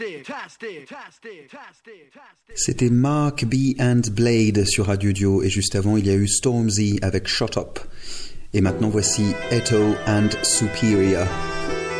C'était Mark B and Blade sur Radio Dio et juste avant il y a eu Stormzy avec Shut Up. Et maintenant voici Eto and Superior.